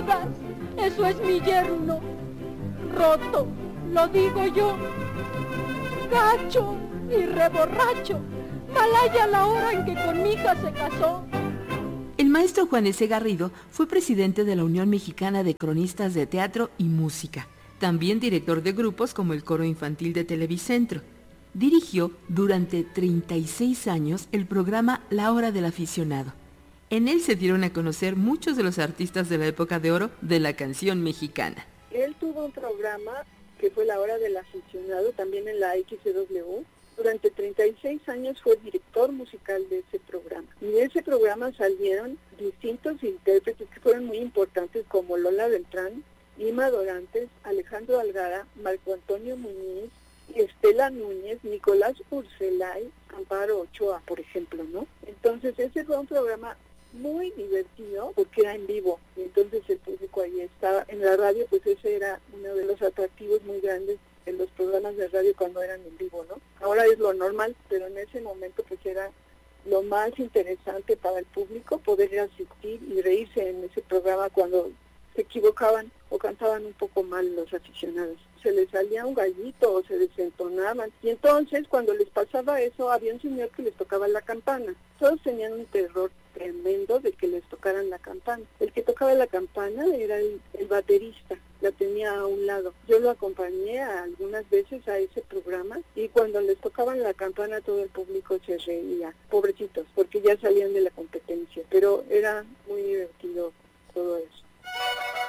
Judas, eso es mi yerno. Roto, lo digo yo. Gacho y reborracho. Malaya la hora en que con mi hija se casó. El maestro Juan S. Garrido fue presidente de la Unión Mexicana de Cronistas de Teatro y Música, también director de grupos como el Coro Infantil de Televicentro. Dirigió durante 36 años el programa La Hora del Aficionado. En él se dieron a conocer muchos de los artistas de la época de oro de la canción mexicana. Él tuvo un programa que fue La Hora del Aficionado, también en la XW. Durante 36 años fue director musical de ese programa. Y de ese programa salieron distintos intérpretes que fueron muy importantes, como Lola Beltrán, Ima Dorantes, Alejandro Algara, Marco Antonio Muñiz, Estela Núñez, Nicolás Urselay, Amparo Ochoa, por ejemplo, ¿no? Entonces ese fue un programa muy divertido porque era en vivo, y entonces el público ahí estaba. En la radio, pues ese era uno de los atractivos muy grandes en los programas de radio cuando eran en vivo, ¿no? Ahora es lo normal, pero en ese momento pues era lo más interesante para el público poder asistir y reírse en ese programa cuando se equivocaban o cantaban un poco mal los aficionados. Se les salía un gallito o se desentonaban. Y entonces, cuando les pasaba eso, había un señor que les tocaba la campana. Todos tenían un terror tremendo de que les tocaran la campana. El que tocaba la campana era el baterista, la tenía a un lado. Yo lo acompañé algunas veces a ese programa y cuando les tocaban la campana todo el público se reía. Pobrecitos, porque ya salían de la competencia. Pero era muy divertido todo eso.